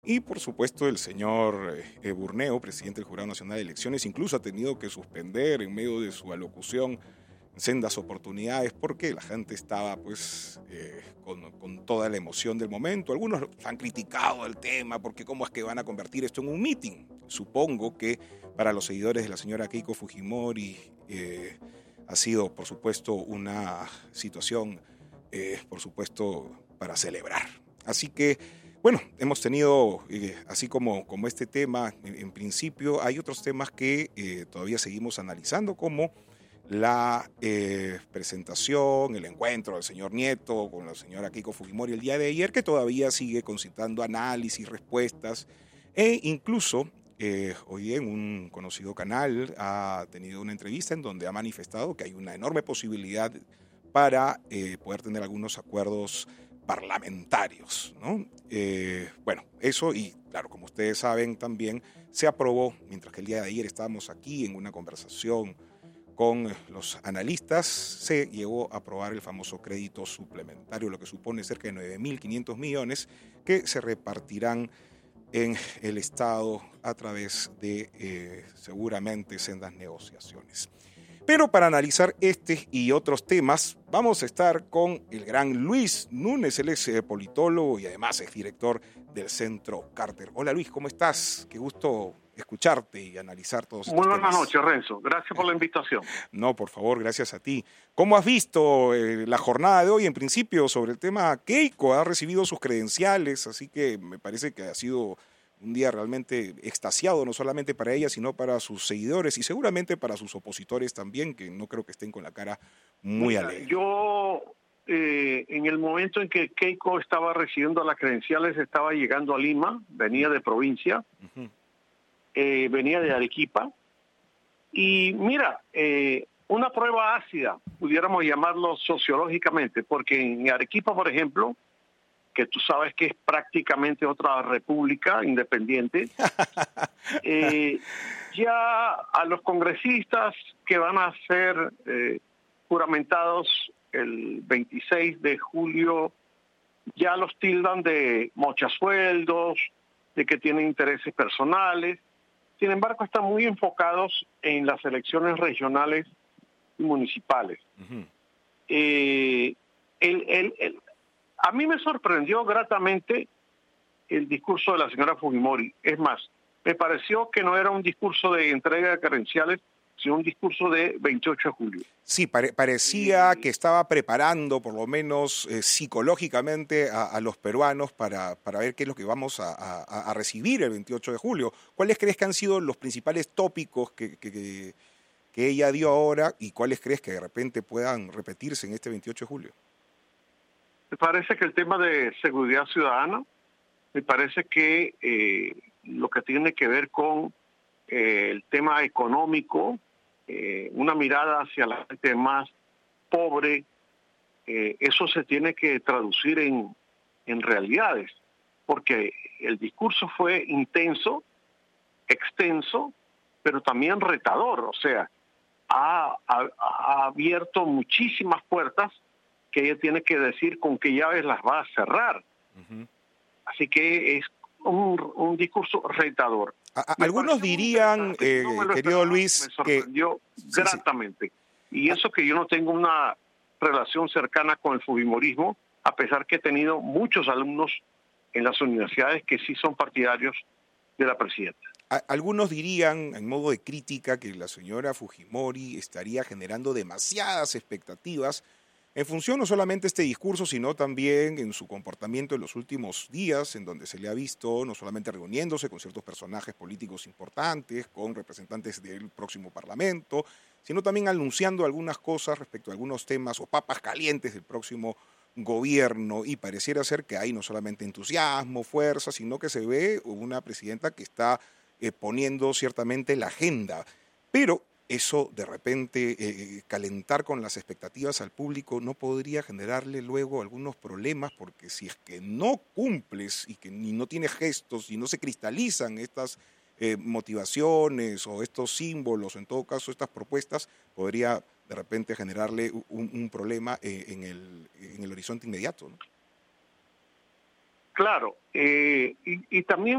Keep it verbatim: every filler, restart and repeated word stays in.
Y por supuesto el señor eh, Burneo, presidente del Jurado Nacional de Elecciones, incluso ha tenido que suspender en medio de su alocución sendas oportunidades porque la gente estaba pues eh, con, con toda la emoción del momento. Algunos han criticado el tema porque cómo es que van a convertir esto en un meeting. Supongo que para los seguidores de la señora Keiko Fujimori eh, ha sido por supuesto una situación eh, por supuesto para celebrar. Así que bueno, hemos tenido, eh, así como, como este tema, en, en principio hay otros temas que eh, todavía seguimos analizando, como la eh, presentación, el encuentro del señor Nieto con la señora Keiko Fujimori el día de ayer, que todavía sigue concitando análisis, respuestas, e incluso eh, hoy en un conocido canal ha tenido una entrevista en donde ha manifestado que hay una enorme posibilidad para eh, poder tener algunos acuerdos parlamentarios, ¿no? Eh, bueno, eso y claro, como ustedes saben también se aprobó, mientras que el día de ayer estábamos aquí en una conversación con los analistas, se llegó a aprobar el famoso crédito suplementario, lo que supone cerca de nueve mil quinientos millones que se repartirán en el Estado a través de eh, seguramente sendas negociaciones. Pero para analizar este y otros temas, vamos a estar con el gran Luis Núñez. Él es eh, politólogo y además es director del Centro Carter. Hola Luis, ¿cómo estás? Qué gusto escucharte y analizar todos estos Muy temas. buenas noches, Renzo. Gracias por la invitación. No, por favor, gracias a ti. ¿Cómo has visto eh, la jornada de hoy? En principio, sobre el tema Keiko, ha recibido sus credenciales, así que me parece que ha sido un día realmente extasiado, no solamente para ella, sino para sus seguidores y seguramente para sus opositores también, que no creo que estén con la cara muy Mira, alegre. Yo, eh, en el momento en que Keiko estaba recibiendo las credenciales, estaba llegando a Lima, venía de provincia, uh-huh. eh, venía de Arequipa, y mira, eh, una prueba ácida, pudiéramos llamarlo sociológicamente, porque en Arequipa, por ejemplo, que tú sabes que es prácticamente otra república independiente, eh, ya a los congresistas que van a ser eh, juramentados el veintiséis de julio, ya los tildan de mochasueldos, de que tienen intereses personales. Sin embargo, están muy enfocados en las elecciones regionales y municipales. Uh-huh. eh, el, el, el, A mí me sorprendió gratamente el discurso de la señora Fujimori. Es más, me pareció que no era un discurso de entrega de credenciales, sino un discurso de veintiocho de julio. Sí, pare parecía que estaba preparando, por lo menos eh, psicológicamente, a, a los peruanos para, para ver qué es lo que vamos a, a, a recibir el veintiocho de julio. ¿Cuáles crees que han sido los principales tópicos que, que, que ella dio ahora y cuáles crees que de repente puedan repetirse en este veintiocho de julio? Me parece que el tema de seguridad ciudadana, me parece que eh, lo que tiene que ver con eh, el tema económico, eh, una mirada hacia la gente más pobre, eh, eso se tiene que traducir en, en realidades, porque el discurso fue intenso, extenso, pero también retador, o sea, ha, ha, ha abierto muchísimas puertas que ella tiene que decir con qué llaves las va a cerrar. Uh-huh. Así que es un, un discurso retador. A, a, algunos dirían, eh, no querido esperaba, Luis, me sorprendió que... gratamente. Sí, sí. Y eso que yo no tengo una relación cercana con el fujimorismo, a pesar que he tenido muchos alumnos en las universidades que sí son partidarios de la presidenta. A, algunos dirían, en modo de crítica, que la señora Fujimori estaría generando demasiadas expectativas en función no solamente de este discurso, sino también en su comportamiento en los últimos días, en donde se le ha visto no solamente reuniéndose con ciertos personajes políticos importantes, con representantes del próximo Parlamento, sino también anunciando algunas cosas respecto a algunos temas o papas calientes del próximo gobierno, y pareciera ser que hay no solamente entusiasmo, fuerza, sino que se ve una presidenta que está eh, poniendo ciertamente la agenda. Pero eso de repente, eh, calentar con las expectativas al público, no podría generarle luego algunos problemas, porque si es que no cumples y que ni no tienes gestos y no se cristalizan estas eh, motivaciones o estos símbolos, en todo caso estas propuestas, podría de repente generarle un, un problema eh, en, el, en el horizonte inmediato, ¿no? Claro, eh, y, y también